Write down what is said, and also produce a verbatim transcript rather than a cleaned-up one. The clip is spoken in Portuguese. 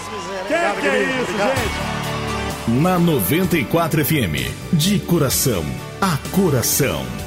Que, Obrigado, que é isso, Obrigado. gente? Na noventa e quatro F M, de coração a coração.